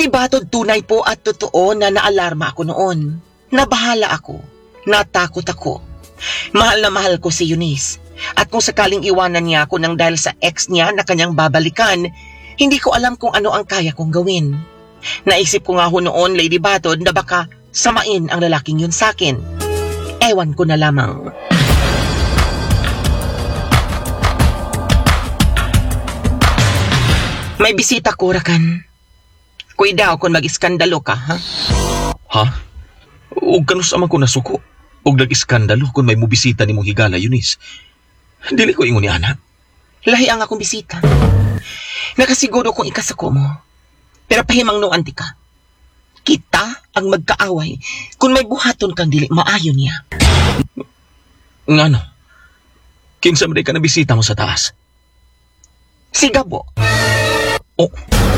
Lady Batod, tunay po at totoo na naalarma ako noon. Nabahala ako. Natakot ako. Mahal na mahal ko si Eunice. At kung sakaling iwanan niya ako nang dahil sa ex niya na kanyang babalikan, hindi ko alam kung ano ang kaya kong gawin. Naisip ko nga ho noon, Lady Batod, na baka samain ang lalaking yun sa akin. Ewan ko na lamang. May bisita ko, Rakan. Kuy daw kung mag-iskandalo ka, ha? Ha? Ug kanus amang ko nasuko. Ug nag-iskandalo kung may mubisita ni mong higala, Eunice. Dili ko ingon ni ana. Lahi ang akong bisita. Nakasiguro kung ikasako mo. Pero pahimang no antika. Kita ang magkaaway kung may buhaton kang dili maayo niya. Ngano? Kinsa man ka na bisita mo sa taas? Si Gabo. Oh.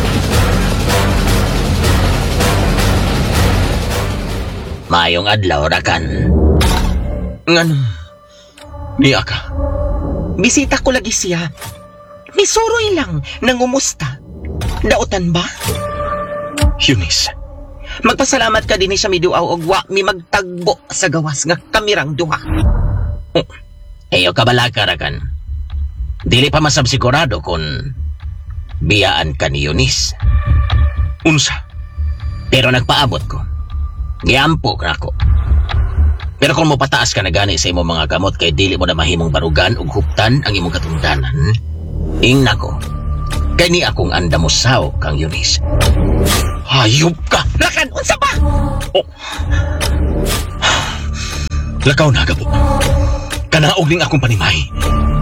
Mayong adlaw, Rakan. Ngano? Niya ka. Bisita ko lagi siya. Misuroy lang, nangumusta. Dautan ba? Eunice. Magpasalamat ka din sa miduaw og wa mi magtagbo sa gawas nga kamirang duha. Oh. Heyo kabala ka, Rakan. Dili pa masab sigurado kung biyaan ka ni Eunice. Unsa? Pero nagpaabot ko. Giampo ka ako. Pero kung mopataas ka na gani sa imong mga kamot kay dili mo na mahimong barugan ug huptan ang imong katungdanan, ingna ko. Kay ni akong andamusaw kang Eunice. Hayop ka! Rakan, unsa ba? Oh. Lakaw na, Gabo. Kanaog ning akong panimay.